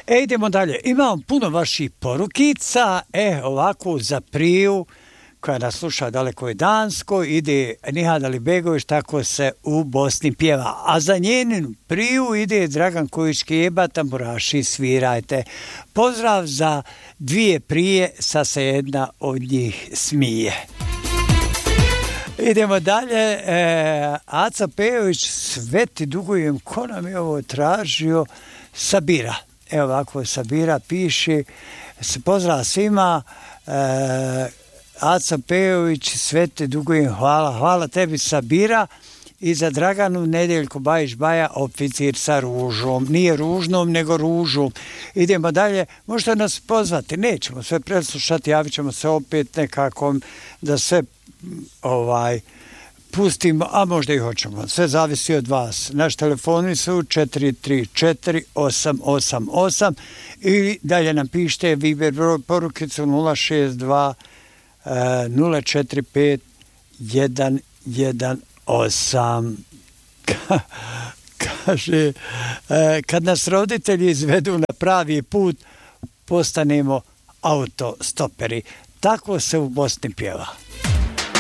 Idemo dalje. Imam puno vaših porukica. Ovako za Priju, koja nas sluša daleko i Danskoj, ide Nihad Alibegović, tako se u Bosni pjeva. A za njenu Priju ide Dragan Kojić-Keba, tamburaši svirajte. Pozdrav za 2 Prije, sa se jedna od njih smije. Idemo dalje. Aca Pejović, sve ti dugujem, ko nam je ovo tražio? Sabira. Evo ovako, Sabira piše, pozdrav svima, Aca Pejović, sve te dugujem, hvala tebi Sabira, i za Draganu Nedeljko Bajić-Baja, oficir sa ružom, nije ružnom nego ružom. Idemo dalje, možete nas pozvati, nećemo sve preslušati, javit ćemo se opet nekako da sve pustimo, a možda i hoćemo. Sve zavisi od vas. Naš telefoni su 434-888 i dalje nam pišite Viber porukicu 062 045 118. Kaže, kad nas roditelji izvedu na pravi put, postanemo autostoperi. Tako se u Bosni pjeva.